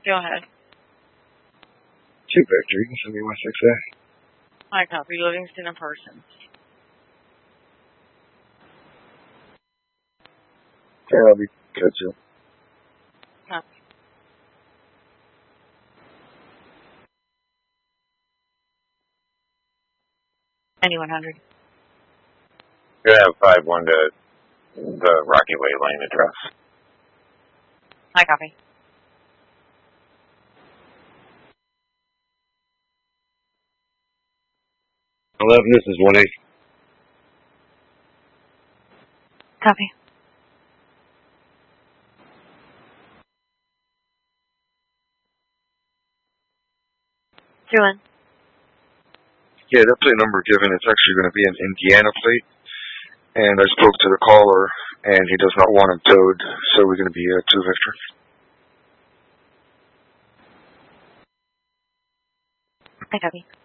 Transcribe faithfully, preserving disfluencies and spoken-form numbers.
Go ahead. Two Victor, you can send me one six A. I copy. Livingston in person. Yeah, I'll be good too. Copy. Any one hundred. You're gonna have five one to the Rocky Way Lane address. I copy. Eleven, this is one eight. Copy. Two in. Yeah, that plate number given, it's actually going to be an Indiana plate. And I spoke to the caller, and he does not want him towed, so we're going to be uh, two Victor. I copy.